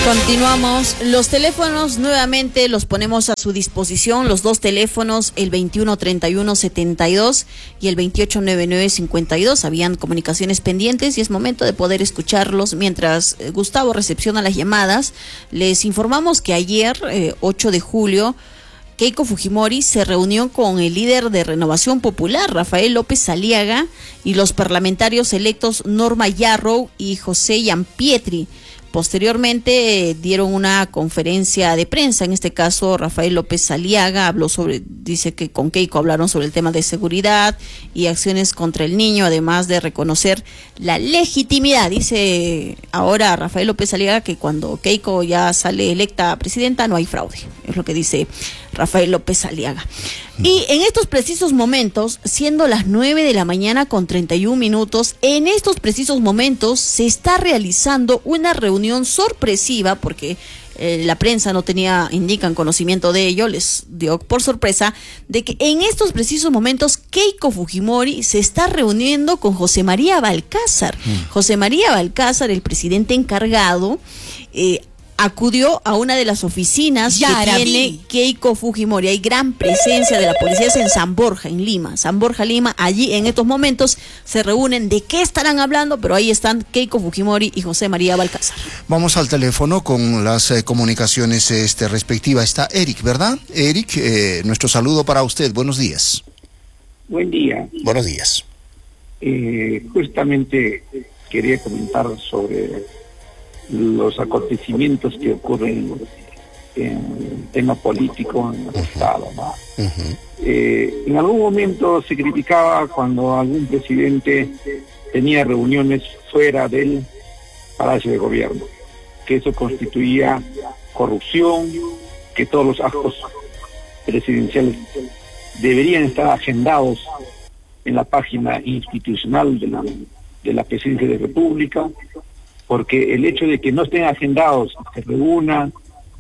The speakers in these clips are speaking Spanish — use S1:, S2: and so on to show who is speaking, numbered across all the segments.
S1: Continuamos. Los teléfonos nuevamente los ponemos a su disposición, los dos teléfonos, el 213172 y el 289952. Habían comunicaciones pendientes y es momento de poder escucharlos mientras Gustavo recepciona las llamadas. Les informamos que ayer, 8 de julio, Keiko Fujimori se reunió con el líder de Renovación Popular, Rafael López Aliaga, y los parlamentarios electos Norma Yarrow y José Gianpietri. Posteriormente dieron una conferencia de prensa. En este caso, Rafael López Aliaga dice que con Keiko hablaron sobre el tema de seguridad y acciones contra el niño, además de reconocer la legitimidad. Dice ahora Rafael López Aliaga que cuando Keiko ya sale electa presidenta no hay fraude. Es lo que dice Rafael López Aliaga. Y en estos precisos momentos, siendo las 9:31 a.m, en estos precisos momentos se está realizando una reunión sorpresiva, porque la prensa no indican conocimiento de ello, les dio por sorpresa, de que en estos precisos momentos Keiko Fujimori se está reuniendo con José María Balcázar. José María Balcázar, el presidente encargado, acudió a una de las oficinas que tiene Keiko Fujimori. Hay gran presencia de la policía, es en San Borja, en Lima. San Borja, Lima. Allí en estos momentos se reúnen. ¿De qué estarán hablando? Pero ahí están Keiko Fujimori y José María Balcázar.
S2: Vamos al teléfono con las comunicaciones respectivas. Está Eric, ¿verdad? Eric, nuestro saludo para usted. Buenos días.
S3: Buen día.
S2: Buenos días.
S3: Justamente quería comentar sobre los acontecimientos que ocurren en el tema político en el Estado, ¿no? En algún momento se criticaba cuando algún presidente tenía reuniones fuera del Palacio de Gobierno, que eso constituía corrupción, que todos los actos presidenciales deberían estar agendados en la página institucional de la Presidencia de la República, porque el hecho de que no estén agendados, se reúnan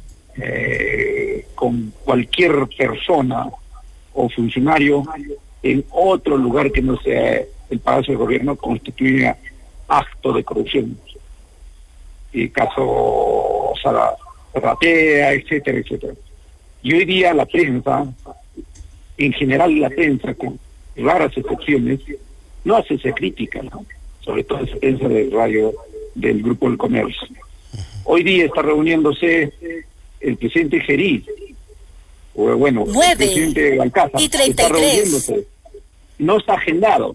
S3: con cualquier persona o funcionario en otro lugar que no sea el Palacio de Gobierno, constituye acto de corrupción. El caso Zaratea, etcétera, etcétera. Y hoy día la prensa, en general la prensa, con raras excepciones, no hace esa crítica, ¿no? Sobre todo esa prensa del radio del Grupo del Comercio. Hoy día está reuniéndose el presidente Gerí, o bueno, el presidente Balcázar,
S1: y 33.
S3: Está reuniéndose. No está agendado.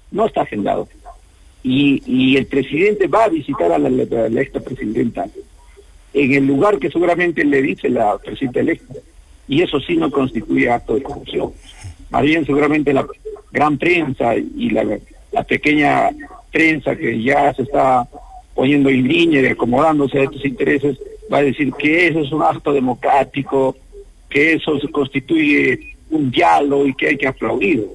S3: Y el presidente va a visitar a la ex presidenta en el lugar que seguramente le dice la presidenta electa, y eso sí no constituye acto de corrupción. Más bien seguramente la gran prensa y la pequeña prensa que ya se está poniendo en línea y acomodándose a estos intereses, va a decir que eso es un acto democrático, que eso se constituye un diálogo y que hay que aplaudir.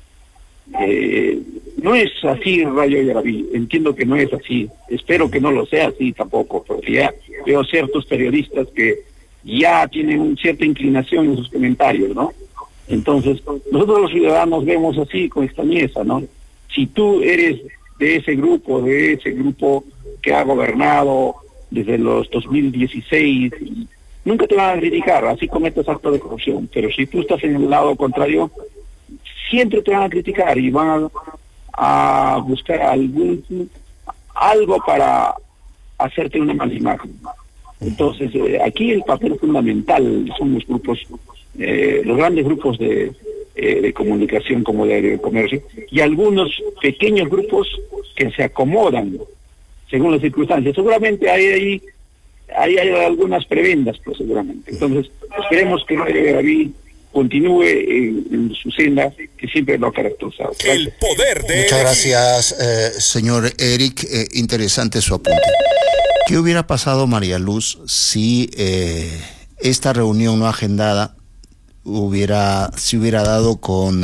S3: No es así, Rayo Yaraví, entiendo que no es así, espero que no lo sea así tampoco, porque ya veo ciertos periodistas que ya tienen cierta inclinación en sus comentarios, ¿no? Entonces, nosotros los ciudadanos vemos así con extrañeza, ¿no? Si tú eres de ese grupo que ha gobernado desde los 2016, nunca te van a criticar, así cometes actos de corrupción, pero si tú estás en el lado contrario, siempre te van a criticar y van a buscar algo para hacerte una mala imagen. Entonces, aquí el papel fundamental son los grupos, los grandes grupos de comunicación como de comercio, y algunos pequeños grupos que se acomodan según las circunstancias. Seguramente hay algunas prebendas, pues seguramente. Entonces, esperemos que Radio Yaraví continúe en su senda que siempre lo ha caracterizado.
S4: El poder de...
S2: Muchas gracias, señor Eric. Interesante su apunte. ¿Qué hubiera pasado, María Luz, si esta reunión no agendada se hubiera dado con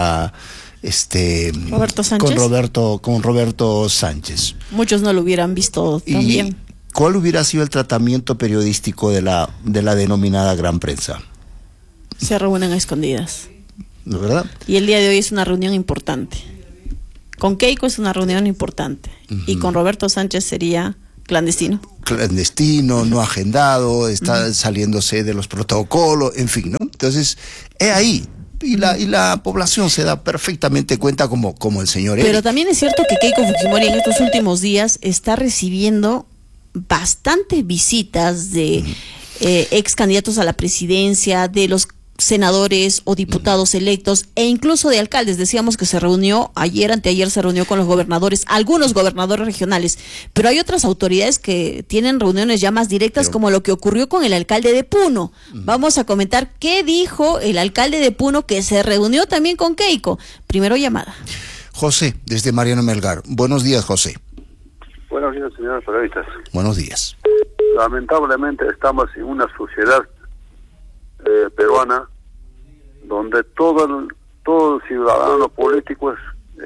S1: Roberto Sánchez?
S2: Con Roberto Sánchez.
S1: Muchos no lo hubieran visto también.
S2: ¿Y cuál hubiera sido el tratamiento periodístico de la denominada gran prensa?
S1: Se reúnen a escondidas.
S2: ¿No, verdad?
S1: Y el día de hoy es una reunión importante. Con Keiko es una reunión importante. Y con Roberto Sánchez sería
S2: clandestino, no agendado, está saliéndose de los protocolos, en fin, ¿no? Entonces, es ahí. Y la población se da perfectamente cuenta como el señor Eric.
S1: Pero también es cierto que Keiko Fujimori en estos últimos días está recibiendo bastantes visitas de ex candidatos a la presidencia, de los senadores o diputados electos e incluso de alcaldes. Decíamos que se reunió anteayer se reunió con los gobernadores, algunos gobernadores regionales, pero hay otras autoridades que tienen reuniones ya más directas, como lo que ocurrió con el alcalde de Puno. Vamos a comentar qué dijo el alcalde de Puno, que se reunió también con Keiko. Primero llamada.
S2: José, desde Mariano Melgar. Buenos días, José.
S4: Buenos días, señores periodistas.
S2: Buenos días.
S4: Lamentablemente estamos en una sociedad peruana donde todo ciudadano político es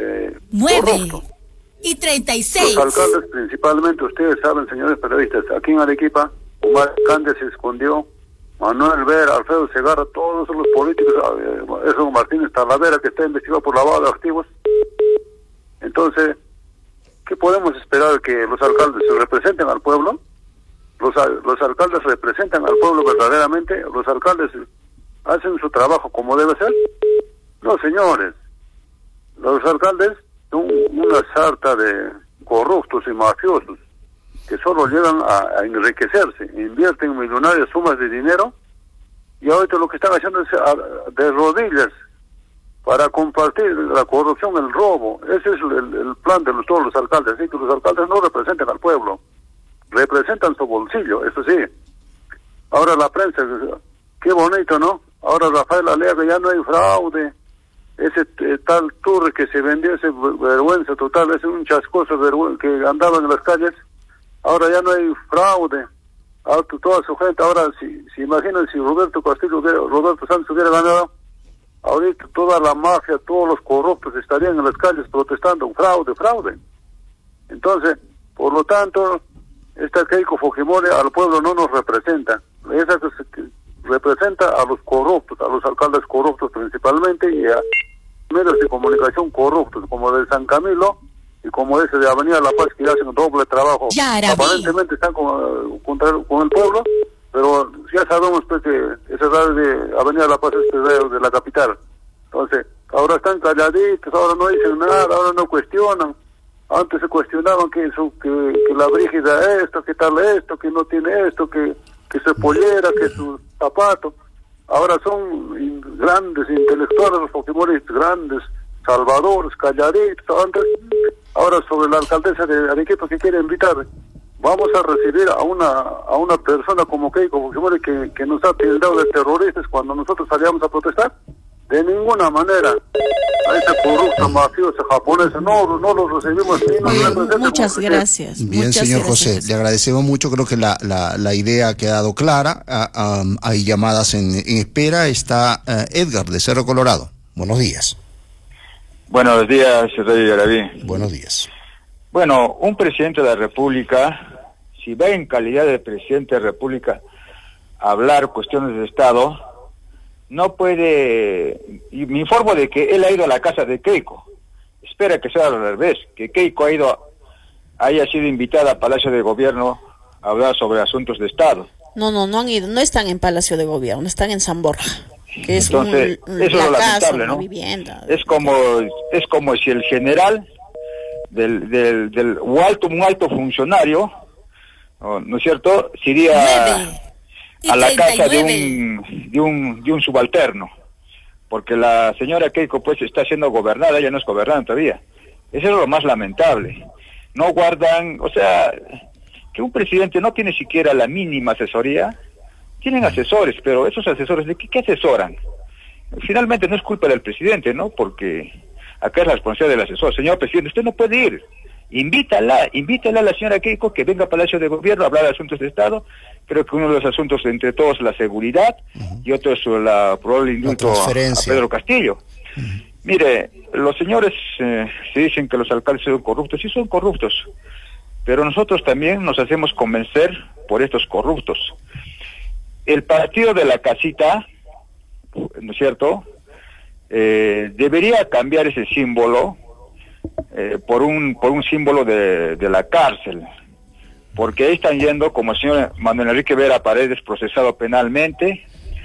S5: 9:36.
S4: Los alcaldes principalmente, ustedes saben, señores periodistas, aquí en Arequipa, Omar Cande se escondió, Manuel Vera, Alfredo Segarra, todos los políticos, eso Martínez Talavera, que está investigado por lavado de activos. Entonces, ¿qué podemos esperar? ¿Que los alcaldes se representen al pueblo? ¿Los alcaldes representan al pueblo verdaderamente? ¿Los alcaldes hacen su trabajo como debe ser? No, señores. Los alcaldes son una sarta de corruptos y mafiosos que solo llegan a enriquecerse, invierten millonarias sumas de dinero y ahorita lo que están haciendo es de rodillas para compartir la corrupción, el robo. Ese es el plan de todos los alcaldes. Así que los alcaldes no representan al pueblo, representan su bolsillo, eso sí. Ahora la prensa, qué bonito, ¿no? Ahora Rafael alega que ya no hay fraude. Ese tal Turre que se vendió, ese vergüenza total, ese un chascoso que andaba en las calles. Ahora ya no hay fraude. Ahora toda su gente, ahora si imaginan si Roberto Santos hubiera ganado, ahorita toda la mafia, todos los corruptos estarían en las calles protestando, fraude. Entonces, por lo tanto, esta Keiko Fujimori al pueblo no nos representa. Esa que representa a los corruptos, a los alcaldes corruptos principalmente, y a medios de comunicación corruptos, como de San Camilo y como ese de Avenida La Paz, que hacen doble trabajo. Aparentemente están con el pueblo, pero ya sabemos pues que esa radio de Avenida La Paz es de la capital. Entonces, ahora están calladitos, ahora no dicen nada, ahora no cuestionan. Antes se cuestionaban que la Brígida esto, que tal esto, que no tiene esto, que se pollera, que su zapato. Ahora son grandes intelectuales los fujimoristas, grandes salvadores, calladitos. Antes, ahora sobre la alcaldesa de Arequipa que quiere invitar, vamos a recibir a una persona como Keiko Fujimori que nos ha tildado de terroristas cuando nosotros salíamos a protestar. De ninguna manera. A esa corrupta mafiosa japonesa no lo recibimos.
S1: Muchas gracias.
S2: Bien, señor José, le agradecemos mucho. Creo que la idea ha quedado clara. Hay llamadas en espera. Está Edgar de Cerro Colorado. Buenos días.
S6: Buenos días, Rey Yaraví.
S2: Buenos días.
S6: Bueno, un presidente de la República, si va en calidad de presidente de la República a hablar cuestiones de Estado, no puede, y me informo de que él ha ido a la casa de Keiko. Espera que sea al revés, que Keiko haya sido invitada a Palacio de Gobierno a hablar sobre asuntos de Estado.
S1: No han ido, no están en Palacio de Gobierno, están en San Borja, que es
S6: entonces, eso es lo lamentable, ¿no?
S1: Vivienda.
S6: Es como si el general un alto funcionario, ¿no es cierto?, se iría a la casa de un subalterno, porque la señora Keiko pues está siendo gobernada, ella no es gobernada todavía. Eso es lo más lamentable. No guardan, o sea, que un presidente no tiene siquiera la mínima asesoría. Tienen asesores, pero esos asesores, ¿de qué asesoran? Finalmente no es culpa del presidente, ¿no? Porque acá es la responsabilidad del asesor. Señor presidente, usted no puede ir. Invítala a la señora Keiko que venga a Palacio de Gobierno a hablar de asuntos de Estado. Creo que uno de los asuntos entre todos es la seguridad y otro es la probable indulto a Pedro Castillo. Mire, los señores se dicen que los alcaldes son corruptos, sí son corruptos, pero nosotros también nos hacemos convencer por estos corruptos. El partido de la casita, ¿no es cierto?, debería cambiar ese símbolo por un símbolo de la cárcel, porque ahí están yendo como el señor Manuel Enrique Vera Paredes, procesado penalmente,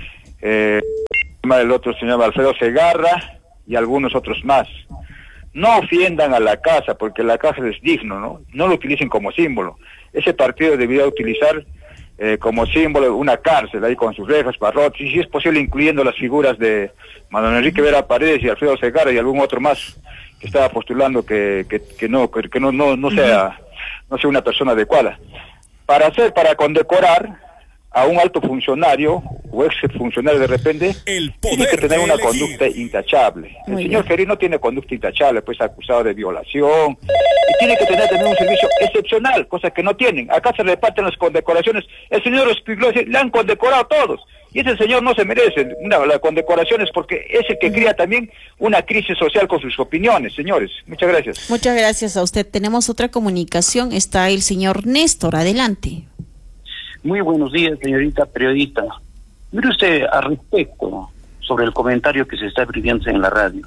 S6: el otro señor Alfredo Segarra y algunos otros más. No ofiendan a la casa, porque la casa es digno, no lo utilicen como símbolo. Ese partido debería utilizar como símbolo una cárcel ahí con sus rejas, barrotes, y si es posible incluyendo las figuras de Manuel Enrique Vera Paredes y Alfredo Segarra y algún otro más que estaba postulando que no sea una persona adecuada. Para condecorar a un alto funcionario o ex funcionario de repente, tiene que tener una conducta intachable. El señor Gerí no tiene conducta intachable, pues acusado de violación, y tiene que tener también un servicio excepcional, cosa que no tienen. Acá se reparten las condecoraciones. El señor Espiglo le han condecorado a todos, y ese señor no se merece las condecoraciones porque es el que crea también una crisis social con sus opiniones, señores. Muchas gracias.
S1: Muchas gracias a usted. Tenemos otra comunicación, está el señor Néstor, adelante.
S5: Muy buenos días, señorita periodista. Mire usted, al respecto, sobre el comentario que se está escribiendo en la radio.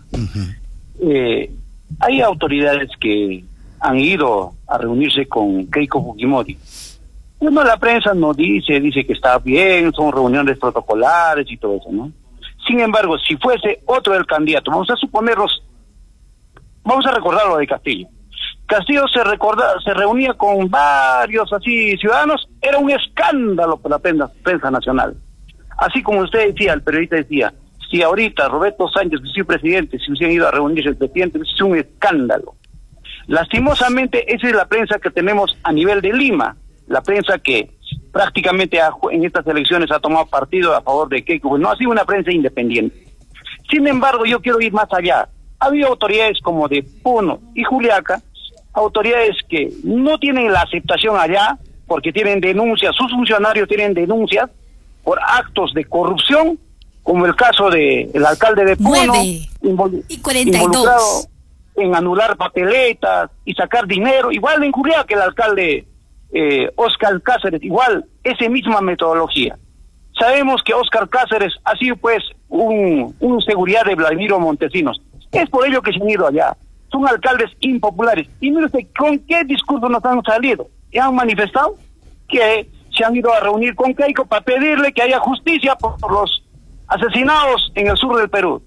S5: Hay autoridades que han ido a reunirse con Keiko Fujimori. Bueno, la prensa no dice que está bien, son reuniones protocolares y todo eso, ¿no? Sin embargo, si fuese otro el candidato, vamos a recordar lo de Castillo. Castillo se reunía con varios así ciudadanos, era un escándalo para la prensa nacional. Así como usted decía, el periodista decía, si ahorita Roberto Sánchez, que es presidente, si hubiesen ido a reunirse el presidente, es un escándalo. Lastimosamente, esa es la prensa que tenemos a nivel de Lima, la prensa que prácticamente en estas elecciones ha tomado partido a favor de Keiko, no ha sido una prensa independiente. Sin embargo, yo quiero ir más allá. Ha habido autoridades como de Puno y Juliaca, autoridades que no tienen la aceptación allá porque tienen denuncias, sus funcionarios tienen denuncias por actos de corrupción, como el caso del alcalde de Puno, involucrado en anular papeletas y sacar dinero, igual en Juliaca el alcalde Óscar Cáceres, igual, esa misma metodología. Sabemos que Óscar Cáceres ha sido pues un seguridad de Vladimiro Montesinos, es por ello que se han ido allá. Son alcaldes impopulares. Y mire usted, ¿con qué discurso nos han salido? Y han manifestado que se han ido a reunir con Keiko para pedirle que haya justicia por los asesinados en el sur del Perú.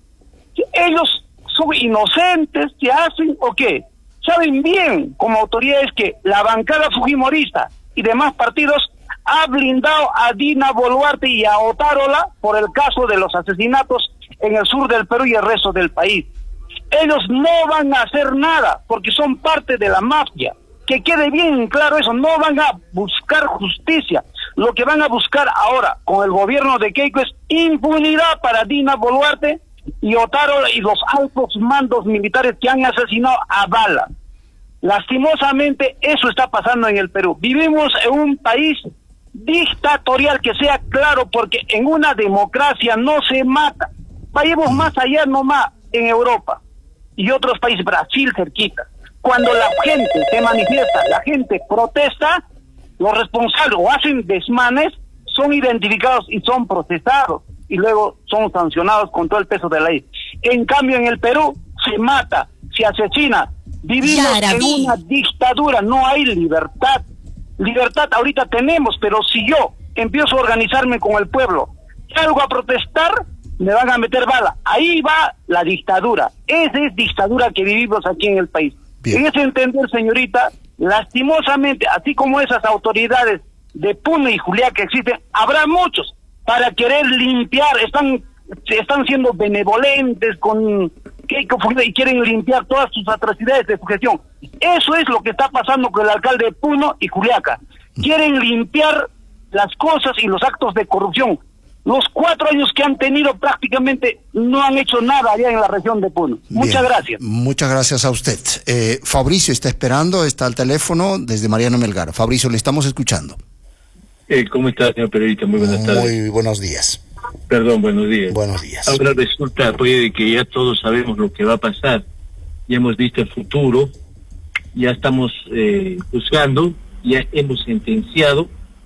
S5: Ellos son inocentes, ¿qué hacen o qué? Saben bien, como autoridades, que la bancada fujimorista y demás partidos ha blindado a Dina Boluarte y a Otárola por el caso de los asesinatos en el sur del Perú y el resto del país. Ellos no van a hacer nada porque son parte de la mafia. Que quede bien claro eso, no van a buscar justicia. Lo que van a buscar ahora con el gobierno de Keiko es impunidad para Dina Boluarte y Otárola y los altos mandos militares que han asesinado a bala. Lastimosamente eso está pasando en el Perú. Vivimos en un país dictatorial, que sea claro, porque en una democracia no se mata. Vayamos más allá nomás, en Europa y otros países, Brasil cerquita, cuando la gente se manifiesta, la gente protesta, los responsables o hacen desmanes, son identificados y son procesados y luego son sancionados con todo el peso de la ley. En cambio en el Perú se mata, se asesina, vivimos en una dictadura, no hay libertad. Libertad ahorita tenemos, pero si yo empiezo a organizarme con el pueblo, salgo a protestar, me van a meter bala. Ahí va la dictadura. Esa es dictadura que vivimos aquí en el país. Bien. En ese entender, señorita, lastimosamente, así como esas autoridades de Puno y Juliaca que existen, habrá muchos para querer limpiar, están siendo benevolentes con Keiko Fujimori y quieren limpiar todas sus atrocidades de su gestión. Eso es lo que está pasando con el alcalde de Puno y Juliaca. Quieren limpiar las cosas y los actos de corrupción. Los 4 años que han tenido prácticamente no han hecho nada allá en la región de Puno. Muchas gracias.
S2: Muchas gracias a usted. Fabricio está esperando, está al teléfono desde Mariano Melgar. Fabricio, le estamos escuchando.
S7: ¿Cómo está, señor periodista? Muy buenas tardes.
S2: Muy buenos días.
S7: Perdón, buenos días.
S2: Buenos días.
S7: Ahora resulta, pues, de que ya todos sabemos lo que va a pasar. Ya hemos visto el futuro, ya estamos juzgando, ya hemos sentenciado,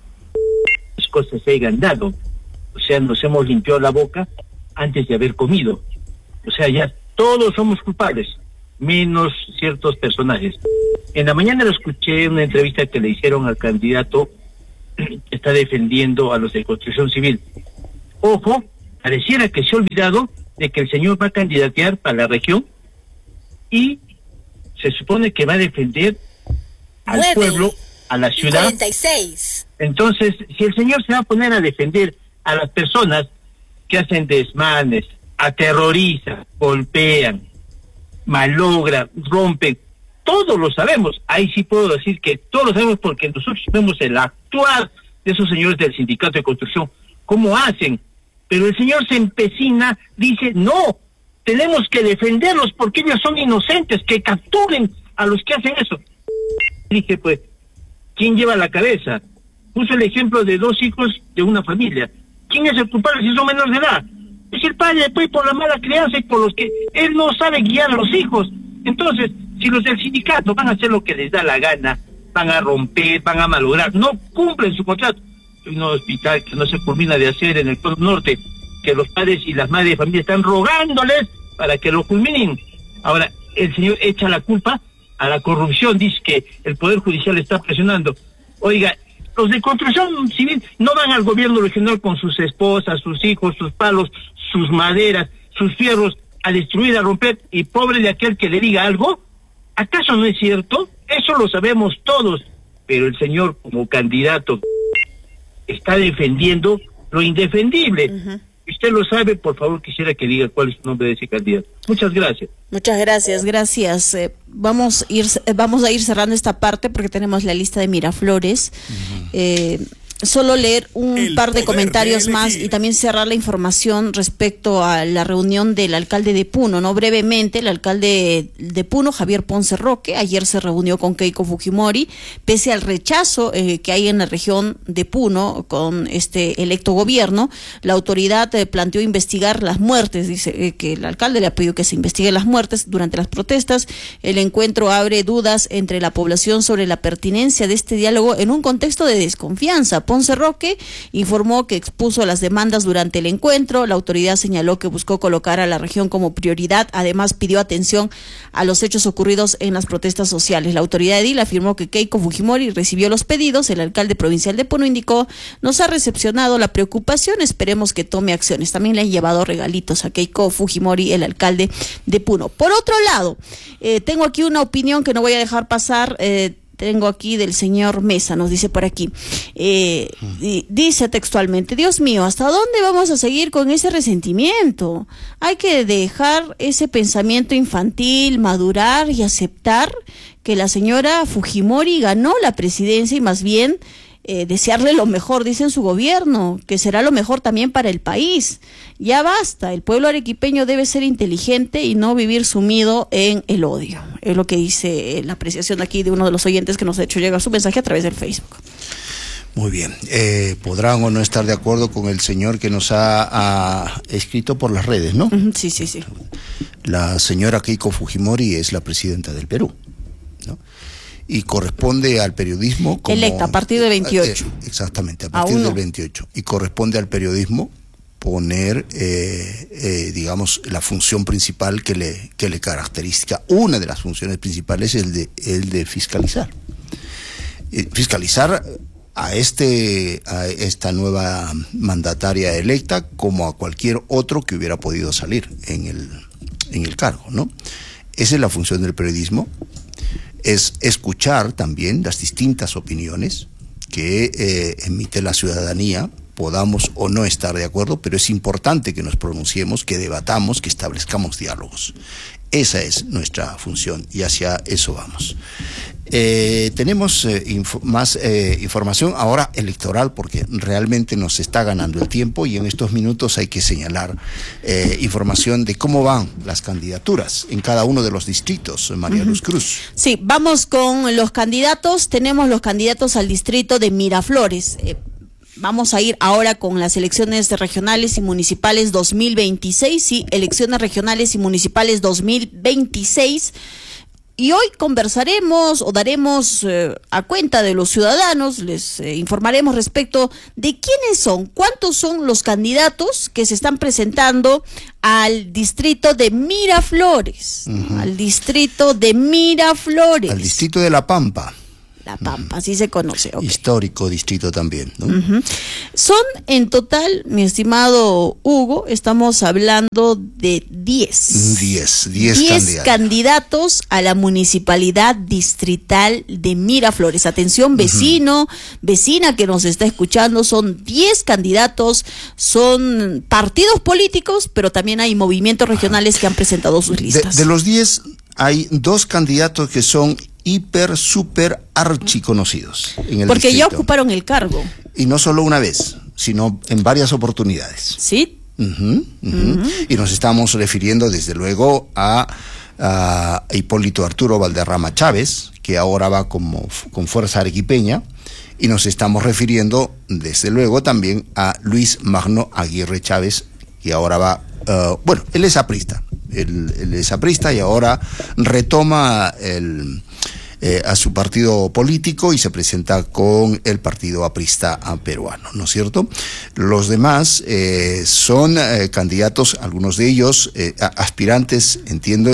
S7: las cosas se hayan dado. O sea, nos hemos limpiado la boca antes de haber comido. O sea, ya todos somos culpables, menos ciertos personajes. En la mañana lo escuché en una entrevista que le hicieron al candidato que está defendiendo a los de Construcción Civil. Ojo, pareciera que se ha olvidado de que el señor va a candidatear para la región y se supone que va a defender al pueblo, a la ciudad.
S8: 46.
S7: Entonces, si el señor se va a poner a defender a las personas que hacen desmanes, aterrorizan, golpean, malogran, rompen, todos lo sabemos. Ahí sí puedo decir que todos lo sabemos porque nosotros vemos el actuar de esos señores del sindicato de construcción, cómo hacen. Pero el señor se empecina, dice, no, tenemos que defenderlos porque ellos son inocentes, que capturen a los que hacen eso. Dije, pues, ¿quién lleva la cabeza? Puso el ejemplo de 2 hijos de una familia. ¿Quién es el culpable si son menores de edad? Es el padre, después, por la mala crianza y por los que él no sabe guiar a los hijos. Entonces, si los del sindicato van a hacer lo que les da la gana, van a romper, van a malograr, no cumplen su contrato. Hay un hospital que no se culmina de hacer en el Cono Norte, que los padres y las madres de familia están rogándoles para que lo culminen. Ahora, el señor echa la culpa a la corrupción, dice que el Poder Judicial está presionando. Oiga, los de Construcción Civil no van al gobierno regional con sus esposas, sus hijos, sus palos, sus maderas, sus fierros, a destruir, a romper, y pobre de aquel que le diga algo. ¿Acaso no es cierto? Eso lo sabemos todos, pero el señor como candidato está defendiendo lo indefendible. Usted lo sabe, por favor, quisiera que diga cuál es el nombre de ese candidato. Muchas gracias.
S1: Muchas gracias, gracias. Vamos a ir cerrando esta parte porque tenemos la lista de Miraflores. Solo leer un par de comentarios más y también cerrar la información respecto a la reunión del alcalde de Puno, ¿no? Brevemente, el alcalde de Puno, Javier Ponce Roque, ayer se reunió con Keiko Fujimori, pese al rechazo que hay en la región de Puno con este electo gobierno. La autoridad planteó investigar las muertes, dice que el alcalde le ha pedido que se investiguen las muertes durante las protestas. El encuentro abre dudas entre la población sobre la pertinencia de este diálogo en un contexto de desconfianza. Ponce Roque informó que expuso las demandas durante el encuentro. La autoridad señaló que buscó colocar a la región como prioridad. Además, pidió atención a los hechos ocurridos en las protestas sociales. La autoridad edil afirmó que Keiko Fujimori recibió los pedidos. El alcalde provincial de Puno indicó: nos ha recepcionado la preocupación, esperemos que tome acciones. También le han llevado regalitos a Keiko Fujimori, el alcalde de Puno. Por otro lado, tengo aquí una opinión que no voy a dejar pasar. Tengo aquí del señor Mesa, nos dice por aquí, dice textualmente: Dios mío, ¿hasta dónde vamos a seguir con ese resentimiento? Hay que dejar ese pensamiento infantil, madurar y aceptar que la señora Fujimori ganó la presidencia y más bien desearle lo mejor, dice en su gobierno, que será lo mejor también para el país. Ya basta, el pueblo arequipeño debe ser inteligente y no vivir sumido en el odio. Es lo que dice la apreciación aquí de uno de los oyentes que nos ha hecho llegar su mensaje a través del Facebook.
S2: Muy bien, podrán o no estar de acuerdo con el señor que nos ha escrito por las redes, ¿no?
S1: Sí, sí, sí.
S2: La señora Keiko Fujimori es la presidenta del Perú, ¿no? Y corresponde al periodismo como,
S1: electa a partir del 28.
S2: Exactamente, a partir del 28. Y corresponde al periodismo poner, digamos, la función principal que le caracteriza. Una de las funciones principales es el de fiscalizar. Fiscalizar a esta nueva mandataria electa como a cualquier otro que hubiera podido salir en el cargo, ¿no? Esa es la función del periodismo. Es escuchar también las distintas opiniones que emite la ciudadanía, podamos o no estar de acuerdo, pero es importante que nos pronunciemos, que debatamos, que establezcamos diálogos. Esa es nuestra función y hacia eso vamos. Tenemos más información ahora electoral porque realmente nos está ganando el tiempo y en estos minutos hay que señalar información de cómo van las candidaturas en cada uno de los distritos, María Luz Cruz.
S1: Sí, vamos con los candidatos. Tenemos los candidatos al distrito de Miraflores. Vamos a ir ahora con las elecciones regionales y municipales 2026, sí, elecciones regionales y municipales 2026. Y hoy conversaremos o daremos a cuenta de los ciudadanos, les informaremos respecto de quiénes son, cuántos son los candidatos que se están presentando al distrito de Miraflores, al distrito de Miraflores.
S2: Al distrito de La Pampa.
S1: La Pampa, así se conoce. Okay.
S2: Histórico distrito también, ¿no?
S1: Son en total, mi estimado Hugo, estamos hablando de 10 candidatos a la municipalidad distrital de Miraflores. Atención, vecino, vecina que nos está escuchando, son 10 candidatos, son partidos políticos, pero también hay movimientos regionales que han presentado sus listas.
S2: De los 10 hay 2 candidatos que son super archiconocidos en el
S1: porque
S2: distrito.
S1: Ya ocuparon el cargo.
S2: Y no solo una vez, sino en varias oportunidades.
S1: ¿Sí?
S2: Y nos estamos refiriendo desde luego a Hipólito Arturo Valderrama Chávez, que ahora va con fuerza arequipeña, y nos estamos refiriendo desde luego también a Luis Magno Aguirre Chávez, que ahora va, él es aprista. Él es aprista y ahora retoma a su partido político y se presenta con el partido aprista peruano, ¿no es cierto? Los demás son candidatos, algunos de ellos aspirantes, entiendo,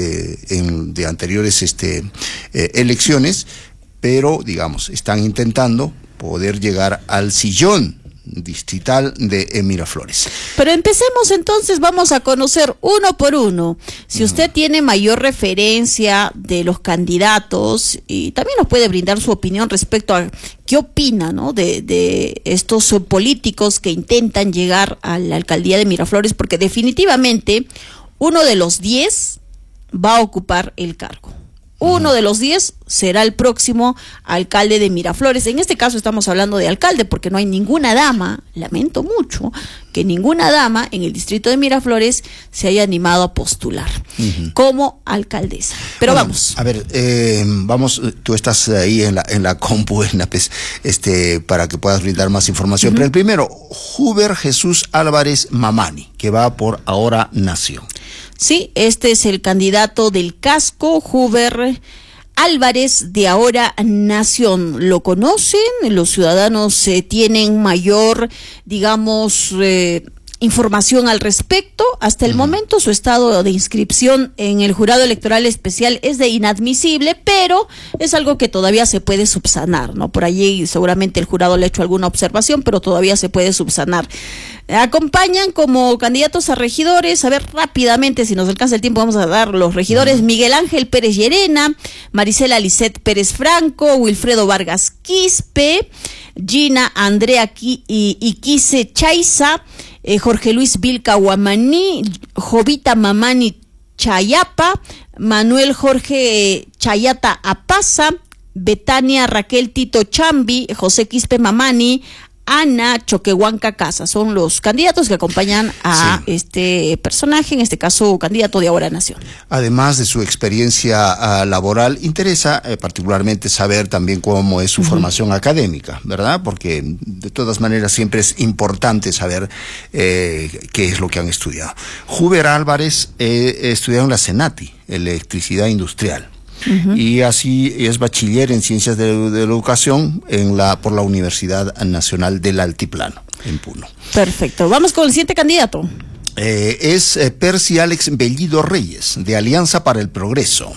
S2: de anteriores elecciones, pero digamos, están intentando poder llegar al sillón distrital de Miraflores.
S1: Pero empecemos entonces, vamos a conocer uno por uno. Si usted tiene mayor referencia de los candidatos y también nos puede brindar su opinión respecto a qué opina, ¿no?, de estos políticos que intentan llegar a la alcaldía de Miraflores, porque definitivamente uno de los 10 va a ocupar el cargo. Uno de los 10 será el próximo alcalde de Miraflores. En este caso estamos hablando de alcalde porque no hay ninguna dama, lamento mucho, que ninguna dama en el distrito de Miraflores se haya animado a postular como alcaldesa. Pero bueno, vamos.
S2: A ver, tú estás ahí en la compu, para que puedas brindar más información. Pero el primero, Huber Jesús Álvarez Mamani, que va por Ahora Nación.
S1: Sí, este es el candidato del casco, Huber Álvarez de Ahora Nación. ¿Lo conocen? Los ciudadanos tienen mayor, digamos, información al respecto. Hasta el momento su estado de inscripción en el jurado electoral especial es de inadmisible, pero es algo que todavía se puede subsanar, ¿no? Por allí seguramente el jurado le ha hecho alguna observación, pero todavía se puede subsanar. Acompañan como candidatos a regidores, a ver rápidamente, si nos alcanza el tiempo vamos a dar los regidores: Miguel Ángel Pérez Llerena, Marisela Lisset Pérez Franco, Wilfredo Vargas Quispe, Gina Andrea Iquice Chaiza, Jorge Luis Vilca Guamaní, Jovita Mamani Chayapa, Manuel Jorge Chayata Apaza, Betania Raquel Tito Chambi, José Quispe Mamani, Ana Choquehuanca Casa. Son los candidatos que acompañan a este personaje, en este caso candidato de Ahora Nación. Además de su experiencia laboral, interesa particularmente saber también cómo es su formación académica, ¿verdad? Porque de todas maneras siempre es importante saber qué es lo que han estudiado. Huber Álvarez estudió en la CENATI, Electricidad Industrial. Y así es bachiller en Ciencias de la Educación por la Universidad Nacional del Altiplano, en Puno. Perfecto. Vamos con el siguiente candidato. Es Percy Alex Bellido Reyes, de Alianza para el Progreso.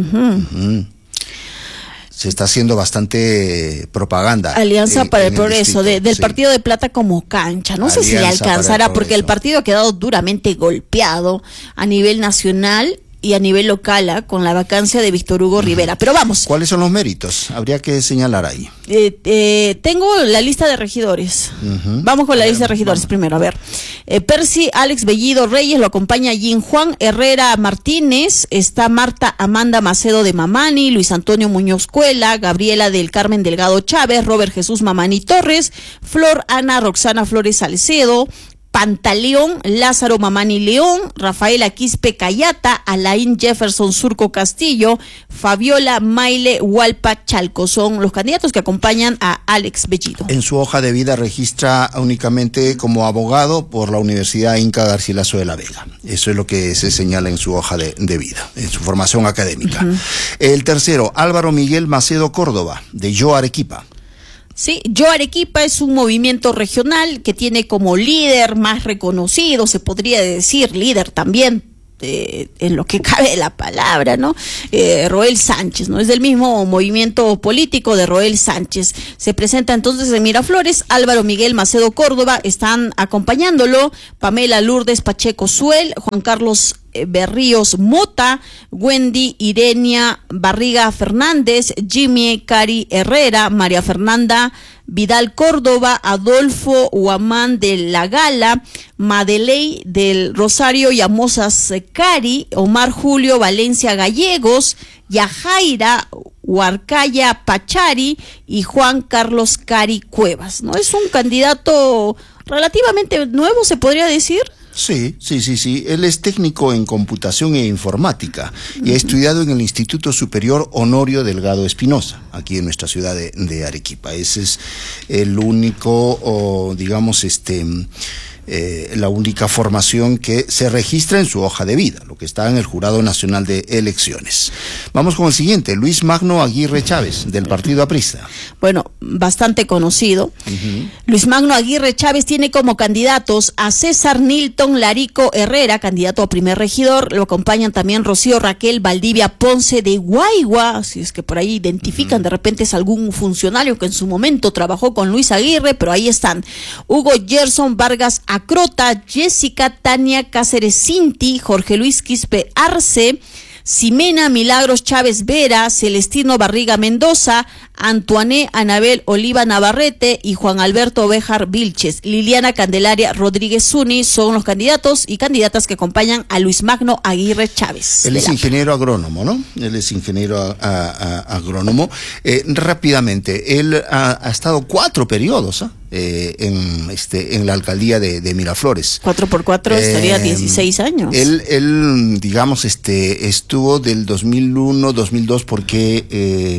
S1: Se está haciendo bastante propaganda. Alianza para el Progreso, del Partido de Plata como cancha. No sé si le alcanzará, porque el partido ha quedado duramente golpeado a nivel nacional y a nivel local, con la vacancia de Víctor Hugo Rivera. Pero vamos. ¿Cuáles son los méritos? Habría que señalar ahí. Tengo la lista de regidores. Vamos con la lista de regidores primero. A ver. Percy Alex Bellido Reyes, lo acompaña Jim Juan Herrera Martínez, está Marta Amanda Macedo de Mamani, Luis Antonio Muñoz Cuela, Gabriela del Carmen Delgado Chávez, Robert Jesús Mamani Torres, Flor Ana Roxana Flores Salcedo, Pantaleón, Lázaro Mamani León, Rafaela Quispe Cayata, Alain Jefferson Surco Castillo, Fabiola Maile Hualpa Chalco. Son los candidatos que acompañan a Alex Bellido.
S2: En su hoja de vida registra únicamente como abogado por la Universidad Inca Garcilaso de la Vega. Eso es lo que se señala en su hoja de vida, en su formación académica. El tercero, Álvaro Miguel Macedo Córdoba, de Yo Arequipa.
S1: Sí, Yo Arequipa es un movimiento regional que tiene como líder más reconocido, se podría decir líder también, en lo que cabe la palabra, ¿no? Roel Sánchez, ¿no? Es del mismo movimiento político de Roel Sánchez. Se presenta entonces en Miraflores, Álvaro Miguel Macedo Córdoba, están acompañándolo Pamela Lourdes Pacheco Suel, Juan Carlos Berríos Mota, Wendy Irenia Barriga Fernández, Jimmy Cari Herrera, María Fernanda Vidal Córdoba, Adolfo Huamán de la Gala, Madeley del Rosario Llamosas Cari, Omar Julio Valencia Gallegos, Yajaira Huarcaya Pachari y Juan Carlos Cari Cuevas, ¿no? Es un candidato relativamente nuevo, se podría decir.
S2: Sí. Él es técnico en computación e informática y ha estudiado en el Instituto Superior Honorio Delgado Espinosa, aquí en nuestra ciudad de Arequipa. Ese es el único, la única formación que se registra en su hoja de vida, lo que está en el Jurado Nacional de Elecciones. Vamos con el siguiente, Luis Magno Aguirre Chávez, del Partido Aprista.
S1: Bueno, bastante conocido. Luis Magno Aguirre Chávez tiene como candidatos a César Nilton Larico Herrera, candidato a primer regidor. Lo acompañan también Rocío Raquel Valdivia Ponce de Guaigua, si es que por ahí identifican, de repente es algún funcionario que en su momento trabajó con Luis Aguirre, pero ahí están. Hugo Gerson Vargas Acrota, Jessica Tania Cáceres Cinti, Jorge Luis Quispe Arce, Ximena Milagros Chávez Vera, Celestino Barriga Mendoza, Antoine Anabel Oliva Navarrete y Juan Alberto Béjar Vilches. Liliana Candelaria Rodríguez Zuni son los candidatos y candidatas que acompañan a Luis Magno Aguirre Chávez.
S2: Él es ingeniero agrónomo, ¿no? Él es ingeniero agrónomo. Rápidamente, él ha estado 4 periodos, en la alcaldía de Miraflores.
S1: 4 por 4 estaría 16 años.
S2: Él digamos, estuvo del 2001-2002 porque,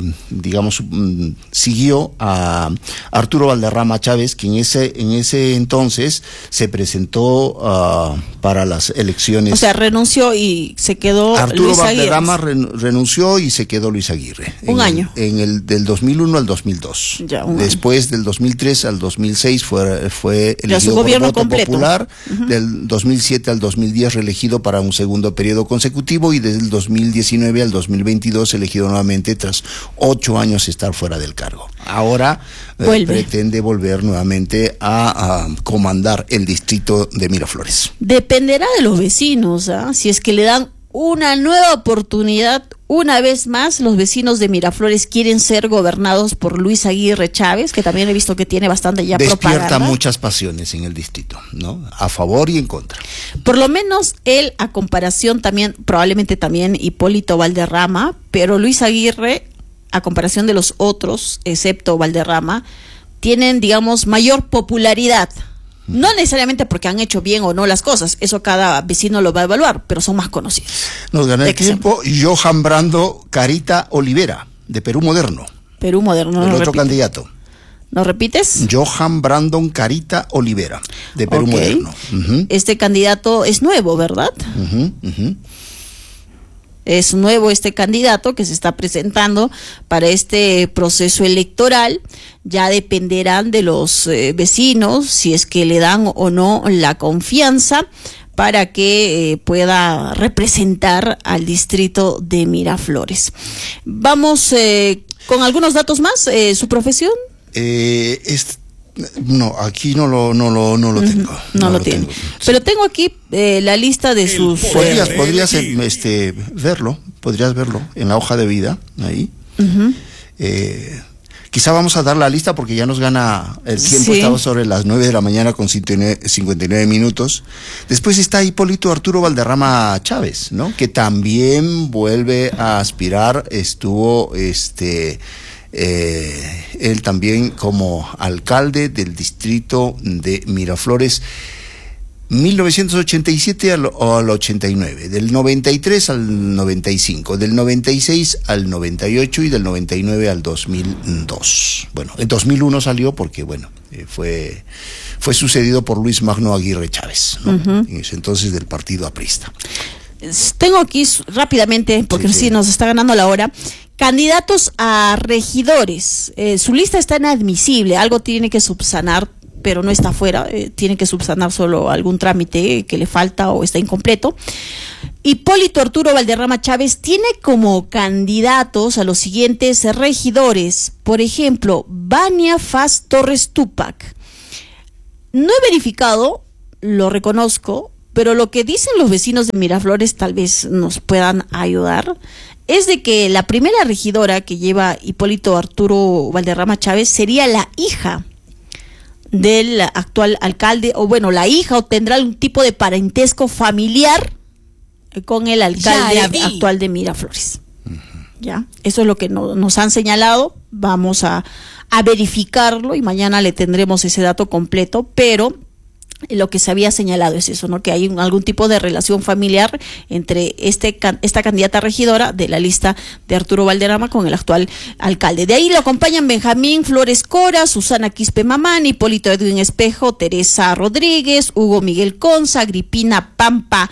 S2: siguió a Arturo Valderrama Chávez, que en ese entonces se presentó para las elecciones.
S1: O sea, renunció y se quedó
S2: Arturo
S1: Luis
S2: Valderrama renunció y se quedó Luis Aguirre.
S1: Un año.
S2: Del 2001 al 2002. Después del 2003 al 2006 fue elegido por voto completo. Popular. Del 2007 al 2010 reelegido para un segundo periodo consecutivo y desde el 2019 al 2022 elegido nuevamente tras 8 años estar fuera del cargo. Ahora pretende volver nuevamente a comandar el distrito de Miraflores.
S1: Dependerá de los vecinos, si es que le dan una nueva oportunidad. Una vez más, los vecinos de Miraflores quieren ser gobernados por Luis Aguirre Chávez, que también he visto que tiene bastante ya propaganda.
S2: Despierta muchas pasiones en el distrito, ¿no? A favor y en contra.
S1: Por lo menos él, a comparación también, probablemente también Hipólito Valderrama, pero Luis Aguirre, a comparación de los otros, excepto Valderrama, tienen, digamos, mayor popularidad. No necesariamente porque han hecho bien o no las cosas, eso cada vecino lo va a evaluar, pero son más conocidos.
S2: Nos gana el tiempo. Johan Brando Carita Olivera, de Perú Moderno.
S1: Perú Moderno,
S2: el otro candidato.
S1: ¿No repites?
S2: Johan Brandon Carita Olivera, de Perú Moderno.
S1: Este candidato es nuevo, ¿verdad? Es nuevo este candidato que se está presentando para este proceso electoral. Ya dependerán de los vecinos si es que le dan o no la confianza para que pueda representar al distrito de Miraflores. Vamos con algunos datos más. ¿Su profesión?
S2: No, aquí no lo tengo.
S1: No lo tengo. Pero tengo aquí la lista de sus...
S2: Podrías verlo en la hoja de vida, ahí. Quizá vamos a dar la lista porque ya nos gana el tiempo. Sí. Estamos sobre las 9 de la mañana con 59 minutos. Después está Hipólito Arturo Valderrama Chávez, ¿no? Que también vuelve a aspirar. Estuvo él también como alcalde del distrito de Miraflores. 1987 al 89, del 93 al 95, del 96 al 98 y del 99 al 2002. Bueno, en 2001 salió porque, bueno, fue sucedido por Luis Magno Aguirre Chávez, ¿no? En ese entonces del partido aprista.
S1: Tengo aquí rápidamente, porque sí nos está ganando la hora, candidatos a regidores. Su lista está inadmisible, algo tiene que subsanar, pero no está fuera, tiene que subsanar solo algún trámite que le falta o está incompleto. Hipólito Arturo Valderrama Chávez tiene como candidatos a los siguientes regidores, por ejemplo, Vania Faz Torres Tupac. No he verificado, lo reconozco, pero lo que dicen los vecinos de Miraflores tal vez nos puedan ayudar, es de que la primera regidora que lleva Hipólito Arturo Valderrama Chávez sería la hija del actual alcalde, o bueno, la hija, o tendrá algún tipo de parentesco familiar con el alcalde actual de Miraflores. ¿Ya? Eso es lo que nos han señalado. Vamos a verificarlo y mañana le tendremos ese dato completo, pero lo que se había señalado es eso, ¿no? Que hay algún tipo de relación familiar entre esta candidata regidora de la lista de Arturo Valderrama con el actual alcalde. De ahí lo acompañan Benjamín Flores Cora, Susana Quispe Mamani, Hipólito Edwin Espejo, Teresa Rodríguez, Hugo Miguel Conza, Agripina Pampa,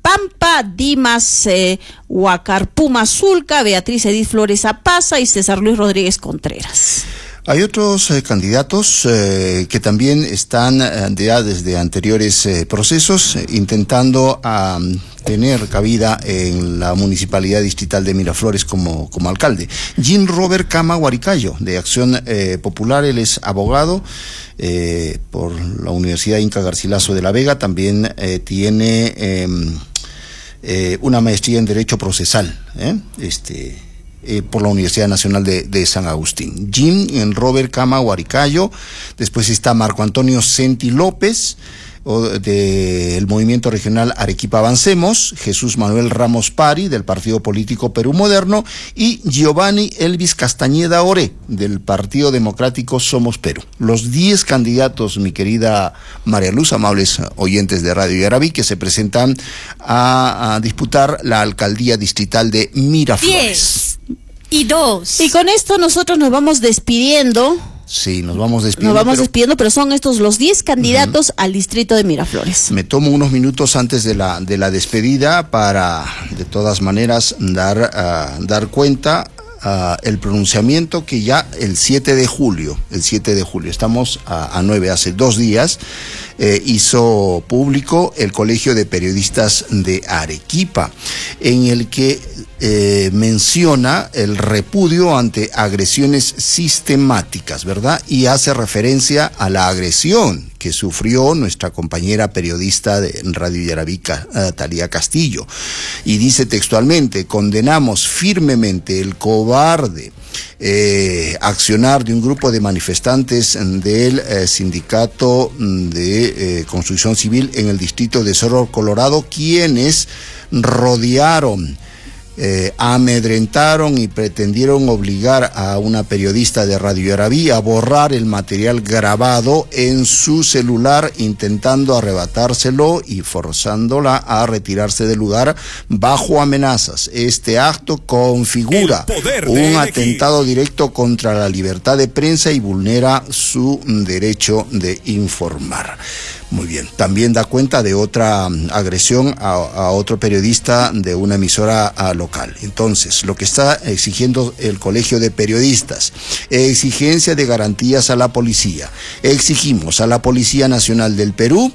S1: Dimas Huacarpuma Zulca, Beatriz Edith Flores Apaza y César Luis Rodríguez Contreras.
S2: Hay otros candidatos que también están ya desde anteriores procesos intentando tener cabida en la Municipalidad Distrital de Miraflores como alcalde. Jean Robert Cama Huaricayo, de Acción Popular, él es abogado por la Universidad Inca Garcilaso de la Vega, también tiene una maestría en Derecho Procesal, por la Universidad Nacional de San Agustín. Jean Robert Cama Huaricayo, después está Marco Antonio Senti López, del Movimiento Regional Arequipa Avancemos, Jesús Manuel Ramos Pari, del Partido Político Perú Moderno, y Giovanni Elvis Castañeda Oré, del Partido Democrático Somos Perú. Los 10 candidatos, mi querida María Luz, amables oyentes de Radio Yarabí, que se presentan a disputar la alcaldía distrital de Miraflores.
S1: 10 y 2. Y con esto nosotros nos vamos despidiendo.
S2: Sí, nos vamos despidiendo.
S1: Nos vamos despidiendo, pero son estos los 10 candidatos al distrito de Miraflores.
S2: Me tomo unos minutos antes de la despedida para, de todas maneras, dar cuenta el pronunciamiento que ya el 7 de julio, estamos a 9, hace 2 días, hizo público el Colegio de Periodistas de Arequipa, en el que menciona el repudio ante agresiones sistemáticas, ¿verdad? Y hace referencia a la agresión que sufrió nuestra compañera periodista de Radio Yarabí, Talía Castillo. Y dice textualmente: condenamos firmemente el cobarde accionar de un grupo de manifestantes del sindicato de construcción civil en el distrito de Cerro Colorado, quienes rodearon, amedrentaron y pretendieron obligar a una periodista de Radio Yarabí a borrar el material grabado en su celular, intentando arrebatárselo y forzándola a retirarse del lugar bajo amenazas. Este acto configura un atentado directo contra la libertad de prensa y vulnera su derecho de informar. Muy bien, también da cuenta de otra agresión a otro periodista de una emisora local. Entonces, lo que está exigiendo el Colegio de Periodistas: exigencia de garantías a la policía. Exigimos a la Policía Nacional del Perú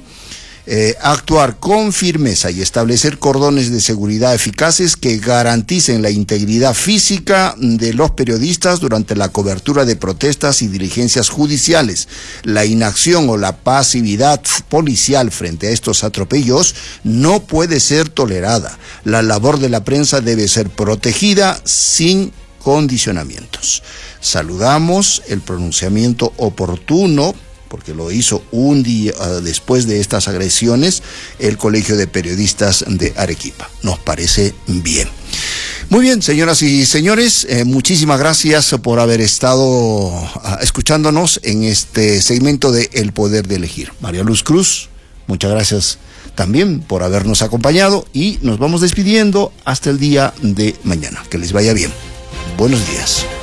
S2: actuar con firmeza y establecer cordones de seguridad eficaces que garanticen la integridad física de los periodistas durante la cobertura de protestas y diligencias judiciales. La inacción o la pasividad policial frente a estos atropellos no puede ser tolerada. La labor de la prensa debe ser protegida sin condicionamientos. Saludamos el pronunciamiento oportuno, porque lo hizo un día después de estas agresiones, el Colegio de Periodistas de Arequipa. Nos parece bien. Muy bien, señoras y señores, muchísimas gracias por haber estado escuchándonos en este segmento de El Poder de Elegir. María Luz Cruz, muchas gracias también por habernos acompañado y nos vamos despidiendo hasta el día de mañana. Que les vaya bien. Buenos días.